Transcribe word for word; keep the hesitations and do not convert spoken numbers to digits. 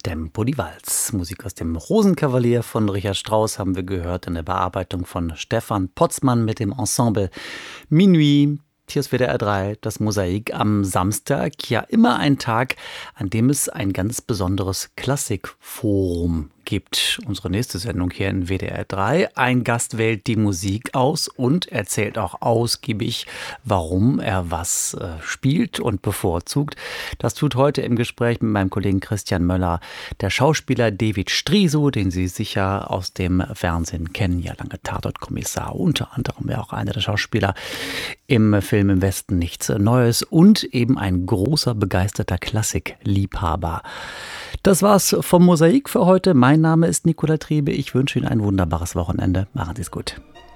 Tempo di Walz. Musik aus dem Rosenkavalier von Richard Strauss haben wir gehört in der Bearbeitung von Stefan Potzmann mit dem Ensemble Minuit. Hier ist W D R drei, das Mosaik am Samstag. Ja, immer ein Tag, an dem es ein ganz besonderes Klassikforum gibt. Unsere nächste Sendung hier in W D R drei. Ein Gast wählt die Musik aus und erzählt auch ausgiebig, warum er was äh, spielt und bevorzugt. Das tut heute im Gespräch mit meinem Kollegen Christian Möller der Schauspieler David Striso, den Sie sicher aus dem Fernsehen kennen. Ja, lange Tatortkommissar, unter anderem ja auch einer der Schauspieler im Film Im Westen nichts Neues und eben ein großer, begeisterter Klassikliebhaber. Das war's vom Mosaik für heute. Mein Name ist Nicola Triebe. Ich wünsche Ihnen ein wunderbares Wochenende. Machen Sie es gut.